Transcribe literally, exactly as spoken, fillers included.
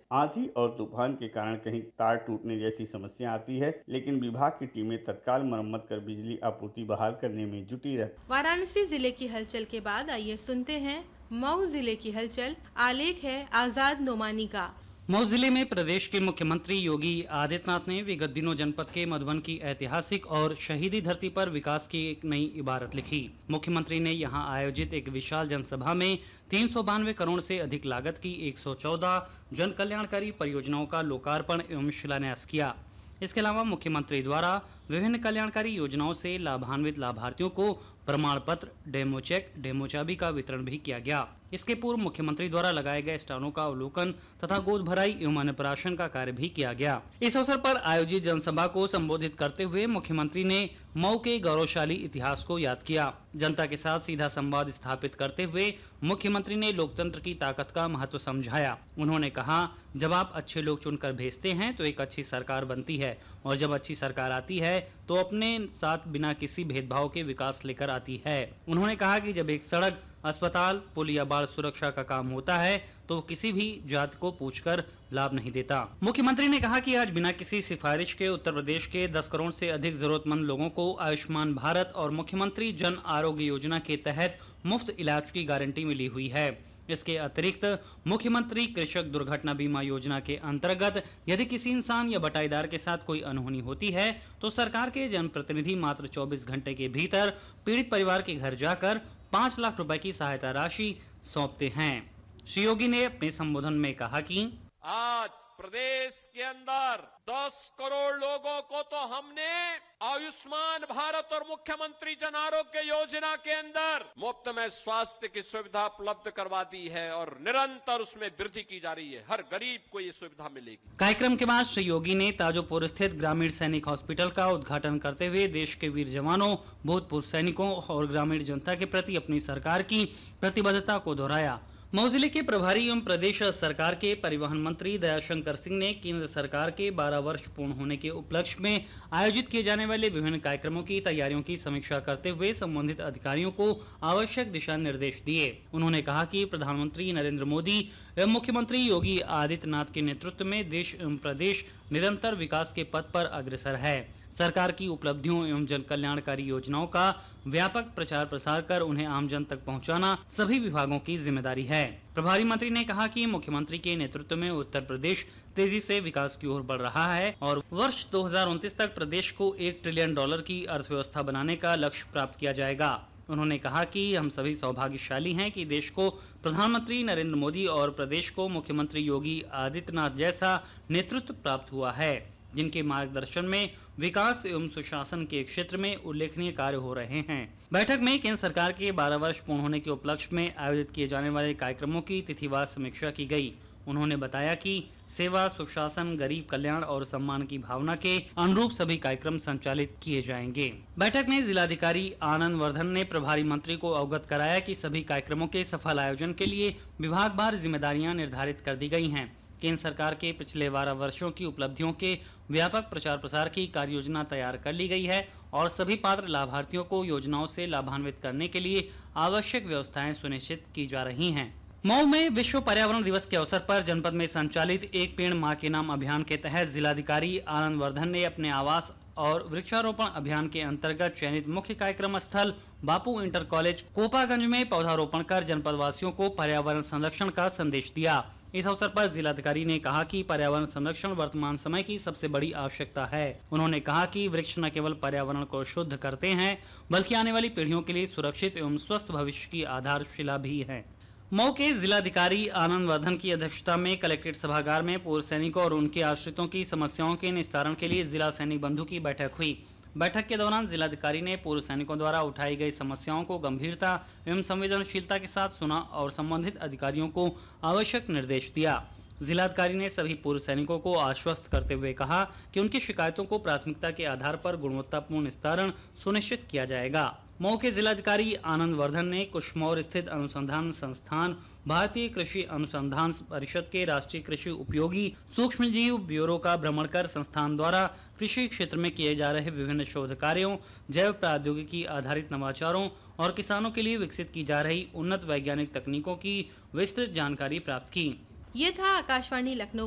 आंधी और तूफान के कारण कहीं तार टूटने जैसी समस्या आती है, लेकिन विभाग की टीमें तत्काल मरम्मत कर बिजली आपूर्ति बहाल करने में जुटी रहती। वाराणसी जिले की हलचल के बाद आइए सुनते हैं मऊ जिले की हलचल। आलेख है आजाद नोमानी का। मऊ जिले में प्रदेश के मुख्यमंत्री योगी आदित्यनाथ ने विगत दिनों जनपद के मधुबन की ऐतिहासिक और शहीदी धरती पर विकास की एक नई इबारत लिखी। मुख्यमंत्री ने यहां आयोजित एक विशाल जनसभा में तीन सौ बानवे करोड़ से अधिक लागत की एक सौ चौदह जन कल्याणकारी परियोजनाओं का लोकार्पण एवं शिलान्यास किया। इसके अलावा मुख्यमंत्री द्वारा विभिन्न कल्याणकारी योजनाओं से लाभान्वित लाभार्थियों को प्रमाण पत्र, डेमो चेक, डेमो चाबी का वितरण भी किया गया। इसके पूर्व मुख्यमंत्री द्वारा लगाए गए स्टॉलों का अवलोकन तथा गोद भराई एवं अन्नप्राशन का कार्य भी किया गया। इस अवसर पर आयोजित जनसभा को संबोधित करते हुए मुख्यमंत्री ने मऊ के गौरवशाली इतिहास को याद किया। जनता के साथ सीधा संवाद स्थापित करते हुए मुख्यमंत्री ने लोकतंत्र की ताकत का महत्व समझाया। उन्होंने कहा, जब आप अच्छे लोग चुनकर भेजते हैं तो एक अच्छी सरकार बनती है, और जब अच्छी सरकार आती है तो अपने साथ बिना किसी भेदभाव के विकास लेकर आती है। उन्होंने कहा कि जब एक सड़क, अस्पताल, पुल या बाढ़ सुरक्षा का काम होता है तो किसी भी जाति को पूछकर लाभ नहीं देता। मुख्यमंत्री ने कहा कि आज बिना किसी सिफारिश के उत्तर प्रदेश के दस करोड़ से अधिक जरूरतमंद लोगों को आयुष्मान भारत और मुख्यमंत्री जन आरोग्य योजना के तहत मुफ्त इलाज की गारंटी मिली हुई है। इसके अतिरिक्त मुख्यमंत्री कृषक दुर्घटना बीमा योजना के अंतर्गत यदि किसी इंसान या बटाईदार के साथ कोई अनहोनी होती है तो सरकार के जनप्रतिनिधि मात्र चौबीस घंटे के भीतर पीड़ित परिवार के घर जाकर पाँच लाख रुपए की सहायता राशि सौंपते हैं। श्री योगी ने अपने संबोधन में कहा कि आज प्रदेश के अंदर दस करोड़ लोगों को तो हमने आयुष्मान भारत और मुख्यमंत्री जन आरोग्य योजना के अंदर मुफ्त में स्वास्थ्य की सुविधा उपलब्ध करवा दी है और निरंतर उसमें वृद्धि की जा रही है। हर गरीब को ये सुविधा मिलेगी। कार्यक्रम के बाद श्री योगी ने ताजोपुर स्थित ग्रामीण सैनिक हॉस्पिटल का उद्घाटन करते हुए देश के वीर जवानों, भूतपूर्व सैनिकों और ग्रामीण जनता के प्रति अपनी सरकार की प्रतिबद्धता को दोहराया। मऊ जिले के प्रभारी एवं प्रदेश सरकार के परिवहन मंत्री दयाशंकर सिंह ने केंद्र सरकार के बारह वर्ष पूर्ण होने के उपलक्ष्य में आयोजित किए जाने वाले विभिन्न कार्यक्रमों की तैयारियों की समीक्षा करते हुए संबंधित अधिकारियों को आवश्यक दिशा निर्देश दिए। उन्होंने कहा कि प्रधानमंत्री नरेंद्र मोदी एवं मुख्यमंत्री योगी आदित्यनाथ के नेतृत्व में देश एवं प्रदेश निरंतर विकास के पथ पर अग्रसर है। सरकार की उपलब्धियों एवं जन कल्याणकारी योजनाओं का व्यापक प्रचार प्रसार कर उन्हें आम जन तक पहुंचाना सभी विभागों की जिम्मेदारी है। प्रभारी मंत्री ने कहा कि मुख्यमंत्री के नेतृत्व में उत्तर प्रदेश तेजी से विकास की ओर बढ़ रहा है और वर्ष दो हज़ार उनतीस तक प्रदेश को एक ट्रिलियन डॉलर की अर्थव्यवस्था बनाने का लक्ष्य प्राप्त किया जाएगा। उन्होंने कहा कि हम सभी सौभाग्यशाली हैं कि देश को प्रधानमंत्री नरेंद्र मोदी और प्रदेश को मुख्यमंत्री योगी आदित्यनाथ जैसा नेतृत्व प्राप्त हुआ है, जिनके मार्गदर्शन में विकास एवं सुशासन के क्षेत्र में उल्लेखनीय कार्य हो रहे हैं। बैठक में केंद्र सरकार के बारह वर्ष पूर्ण होने के उपलक्ष्य में आयोजित किए जाने वाले कार्यक्रमों की तिथिवार समीक्षा की गई। उन्होंने बताया कि सेवा, सुशासन, गरीब कल्याण और सम्मान की भावना के अनुरूप सभी कार्यक्रम संचालित किए जाएंगे। बैठक में जिलाधिकारी आनंद वर्धन ने प्रभारी मंत्री को अवगत कराया कि सभी कार्यक्रमों के सफल आयोजन के लिए विभागवार जिम्मेदारियां निर्धारित कर दी गई हैं। केंद्र सरकार के पिछले बारह वर्षों की उपलब्धियों के व्यापक प्रचार प्रसार की कार्य योजना तैयार कर ली गई है और सभी पात्र लाभार्थियों को योजनाओं से लाभान्वित करने के लिए आवश्यक व्यवस्थाएं सुनिश्चित की जा रही हैं। मऊ में विश्व पर्यावरण दिवस के अवसर पर जनपद में संचालित एक पेड़ मां के नाम अभियान के तहत जिलाधिकारी आनंद वर्धन ने अपने आवास और वृक्षारोपण अभियान के अंतर्गत चयनित मुख्य कार्यक्रम स्थल बापू इंटर कॉलेज कोपागंज में पौधारोपण कर जनपद वासियों को पर्यावरण संरक्षण का संदेश दिया। इस अवसर पर जिलाधिकारी ने कहा कि पर्यावरण संरक्षण वर्तमान समय की सबसे बड़ी आवश्यकता है। उन्होंने कहा कि वृक्ष न केवल पर्यावरण को शुद्ध करते हैं बल्कि आने वाली पीढ़ियों के लिए सुरक्षित एवं स्वस्थ भविष्य की आधारशिला भी है। मऊ के जिलाधिकारी आनंद वर्धन की अध्यक्षता में कलेक्ट्रेट सभागार में पूर्व सैनिकों और उनके आश्रितों की समस्याओं के निस्तारण के लिए जिला सैनिक बंधु की बैठक हुई। बैठक के दौरान जिलाधिकारी ने पूर्व सैनिकों द्वारा उठाई गई समस्याओं को गंभीरता एवं संवेदनशीलता के साथ सुना और संबंधित अधिकारियों को आवश्यक निर्देश दिया। जिलाधिकारी ने सभी पूर्व सैनिकों को आश्वस्त करते हुए कहा कि उनकी शिकायतों को प्राथमिकता के आधार पर गुणवत्तापूर्ण निस्तारण सुनिश्चित किया जाएगा। मऊ के जिलाधिकारी आनंद वर्धन ने कुशमौर स्थित अनुसंधान संस्थान, भारतीय कृषि अनुसंधान परिषद के राष्ट्रीय कृषि उपयोगी सूक्ष्म जीव ब्यूरो का भ्रमण कर संस्थान द्वारा कृषि क्षेत्र में किए जा रहे विभिन्न शोध कार्यों, जैव प्रौद्योगिकी आधारित नवाचारों और किसानों के लिए विकसित की जा रही उन्नत वैज्ञानिक तकनीकों की विस्तृत जानकारी प्राप्त की। ये था आकाशवाणी लखनऊ